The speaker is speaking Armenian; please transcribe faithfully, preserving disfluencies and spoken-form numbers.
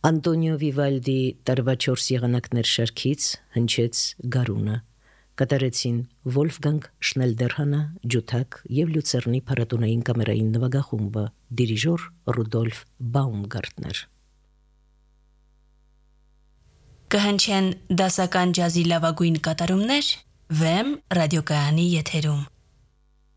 Անտոնիո Վիվալդի տարվա չորս եղանակներ շարքից հնչեց Գարունը, կատարեցին Վոլֆգանգ Շնելդերհանը, ջութակ և Լյուցերնի փառատոնային կամերային նվագախումբը, դիրիժոր Ռուդոլֆ Բաումգարտներ։ Կհնչեն դասական ջազի լավագույն կատարումներ Վեմ ռադիոկայանի եթերում։